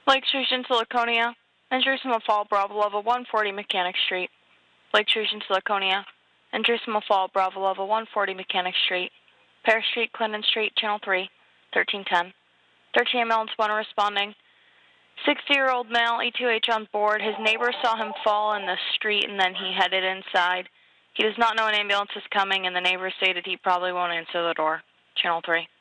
Lake Station to Laconia. Entry Small Fall, Bravo Level 140 Mechanic Street. Lake Station to Laconia. Entry Small Fall, Bravo Level 140 Mechanic Street. Pear Street, Clinton Street, Channel 3, 1310. 13 ml and spawner responding. 60-year-old male, E2H on board. His neighbor saw him fall in the street and then he headed inside. He does not know an ambulance is coming and the neighbor stated he probably won't answer the door. Channel 3.